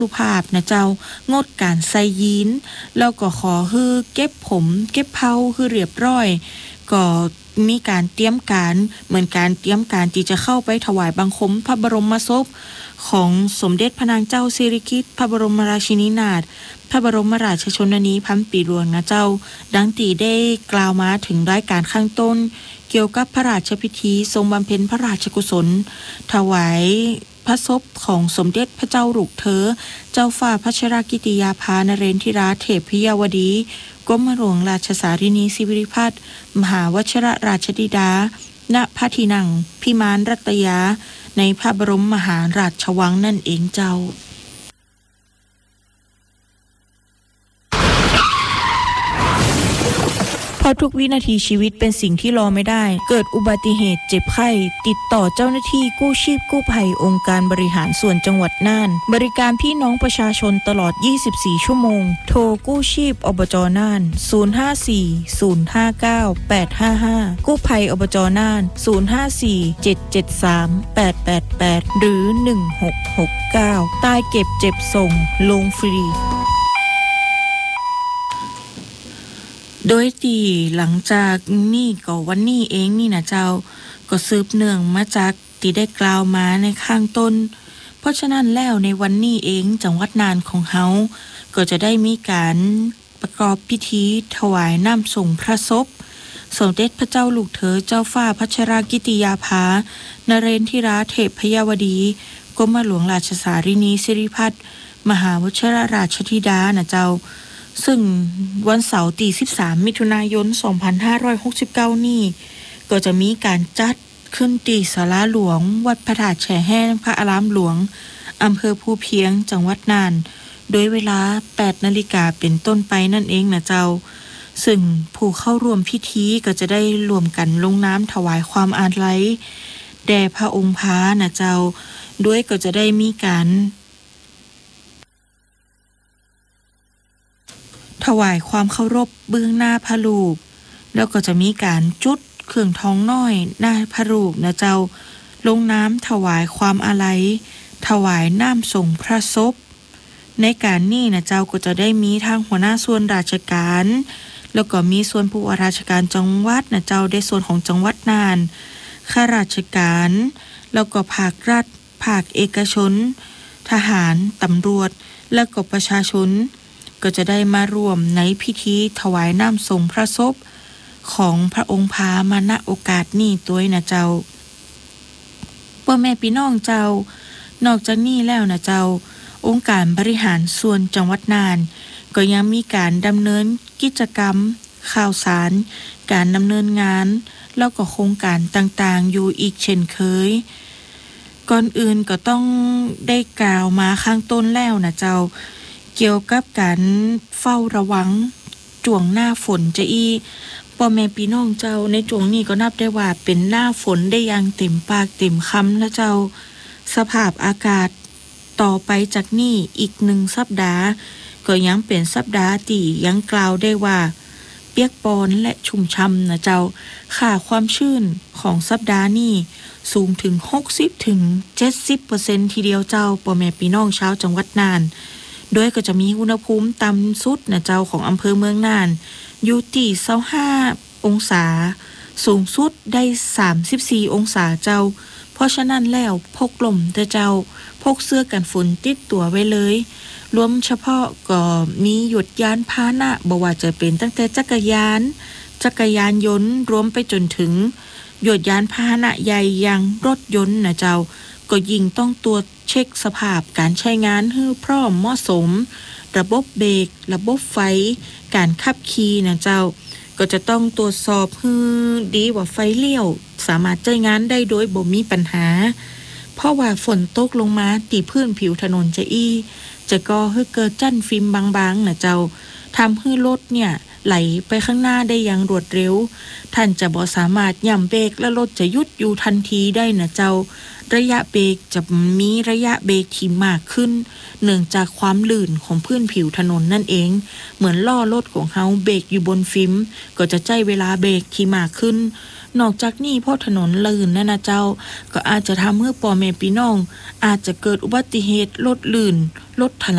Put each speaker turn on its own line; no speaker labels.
สุภาพนะเจ้างดการใส่ยีนแล้วก็ขอให้เก็บผมเก็บเผาคือเรียบร้อยก็มีการเตรียมการเหมือนการเตรียมการที่จะเข้าไปถวายบังคมพระบรมศพของสมเด็จพระนางเจ้าสิริกิติ์พระบรมราชินีนาถพระบรมราชชนนีพันปีหลวงนะเจ้าดังตีได้กล่าวมาถึงรายการข้างต้นเกี่ยวกับพระราชพิธีทรงบำเพ็ญพระราชกุศลถวายพระศพของสมเด็จพระเจ้าหลุกเธอเจ้าฟ้าพัชรกิติยาภานเรนทิราเทพยาวดีกรมหลวงราชสารินีสิริพัฒน์มหาวชิรราชธิดาณพระที่นั่งพิมานรัตยาในพระบรมมหาราชวังนั่นเองเจ้าเพราะทุกวินาทีชีวิตเป็นสิ่งที่รอไม่ได้เกิดอุบัติเหตุเจ็บไข้ติดต่อเจ้าหน้าที่กู้ชีพกู้ภัยองค์การบริหารส่วนจังหวัดน่านบริการพี่น้องประชาชนตลอด24ชั่วโมงโทรกู้ชีพอบจน่าน054-059-855กู้ภัยอบจน่าน054-773-888หรือ1669ใต้เก็บเจ็บส่งลงฟรีโดยที่หลังจากนี่ก็วันนี้เองนี่นะเจ้าก็สืบเนื่องมาจากที่ได้กล่าวมาในข้างต้นเพราะฉะนั้นแล้วในวันนี้เองจังหวัดน่านของเฮาก็จะได้มีการประกอบพิธีถวายน้ำส่งพระศพสมเด็จพระเจ้าลูกเธอเจ้าฟ้าพัชรกิติยาภานเรนทิราเทพยาวดีกรมหลวงราชสารินีสิริพัฒน์มหาวชิรราชธิดานะเจ้าซึ่งวันเสาร์ที่13มิถุนายน2569นี้ก็จะมีการจัดขึ้นที่ศาลาหลวงวัดพระธาตุแช่แห้งพระอารามหลวงอำเภอภูเพียงจังหวัดน่านโดยเวลา 8 นาฬิกาเป็นต้นไปนั่นเองนะเจ้าซึ่งผู้เข้าร่วมพิธีก็จะได้รวมกันลงน้ำถวายความอาลัยแด่พระองค์พานะเจ้าด้วยก็จะได้มีการถวายความเคารพเบื้องหน้าพระลูกแล้วก็จะมีการจุดเครื่องทองน้อยหน้าพระลูกนะเจ้าลงน้ำถวายความอาลัยถวายน้ำส่งพระศพในการนี้นะเจ้าก็จะได้มีทางหัวหน้าส่วนราชการแล้วก็มีส่วนผู้ว่าราชการจังหวัดนะเจ้าได้ส่วนของจังหวัดน่านข้าราชการแล้วก็ภาครัฐภาคเอกชนทหารตำรวจแล้วก็ประชาชนก็จะได้มาร่วมในพิธีถวายน้ำส่งพระศพของพระองค์พามาณโอกาสนี้ตัวนะเจ้าพ่อแม่พี่น้องเจ้านอกจากนี้แล้วนะเจ้าองค์การบริหารส่วนจังหวัดน่านก็ยังมีการดำเนินกิจกรรมข่าวสารการดำเนินงานแล้วก็โครงการต่างๆอยู่อีกเช่นเคยก่อนอื่นก็ต้องได้กล่าวมาข้างต้นแล้วนะเจ้าเกี่ยวกับการเฝ้าระวังช่วงหน้าฝนจะพ่อแม่พี่น้องเจ้าในช่วงนี้ก็นับได้ว่าเป็นหน้าฝนได้อย่างเต็มปากเต็มคำแล้วเจ้าสภาพอากาศต่อไปจากนี้อีก1สัปดาห์ก็ยังเป็นสัปดาห์ที่ยังกล่าวได้ว่าเปียกปอนและชุ่มช่ำนะเจ้าค่าความชื้นของสัปดาห์นี้สูงถึง 60-70% ทีเดียวเจ้าพ่อแม่พี่น้องชาวจังหวัดน่านโดยก็จะมีอุณหภูมิต่ำสุดนะเจ้าของอำเภอเมืองน่านอยู่ที่25องศาสูงสุดได้34องศาเจ้าเพราะฉะนั้นแล้วพกล่มเจ้าพกเสื้อกันฝนติดตัวไว้เลยรวมเฉพาะก็มีหยุดยานพาหนะบ่ว่าจะเป็นตั้งแต่จักรยานยนต์รวมไปจนถึงหยุดยานพาหนะใหญ่อย่างรถยนต์นะเจ้าก็ยิ่งต้องตรวจเช็คสภาพการใช้งานให้พร้อมเหมาะสมระบบเบรกระบบไฟการขับขี่นะเจ้าก็จะต้องตรวจสอบให้ดีว่าไฟเลี้ยวสามารถใช้งานได้โดยบ่มีปัญหาเพราะว่าฝนตกลงมาตีพื้นผิวถนนจะก่อให้เกิดจั่นฟิล์มบางๆนะเจ้าทำให้รถเนี่ยไหลไปข้างหน้าได้อย่างรวดเร็วท่านจะบ่สามารถย่ำเบรกและรถจะหยุดอยู่ทันทีได้นะเจ้าระยะเบรกจะมีระยะเบรกที่มากขึ้นเนื่องจากความลื่นของพื้นผิวถนนนั่นเองเหมือนล้อรถของเฮาเบรกอยู่บนฟิล์มก็จะใช้เวลาเบรกที่มากขึ้นนอกจากนี้เพราะถนนลื่นนั่นนะเจ้าก็อาจจะทำให้พ่อแม่พี่น้องอาจจะเกิดอุบัติเหตุรถลื่นรถถล